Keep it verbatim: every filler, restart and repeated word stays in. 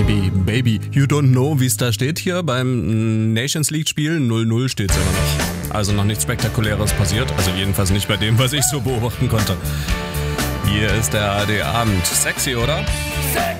Baby, Baby, you don't know, wie es da steht hier beim Nations League Spiel. null null steht es immer noch. Also noch nichts Spektakuläres passiert. Also jedenfalls nicht bei dem, was ich so beobachten konnte. Hier ist der A R D Abend. Sexy, oder? Sex.